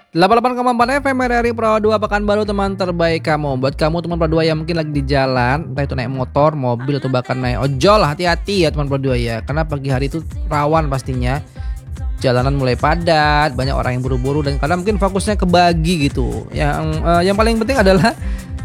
88,4 FM RRI Pro 2 Pekanbaru, teman terbaik kamu. Buat kamu teman Pro 2 yang mungkin lagi di jalan, entah itu naik motor, mobil atau bahkan naik ojol, hati-hati ya teman Pro 2 ya. Karena pagi hari itu rawan pastinya. Jalanan mulai padat, banyak orang yang buru-buru dan kadang mungkin fokusnya kebagi gitu. Yang paling penting adalah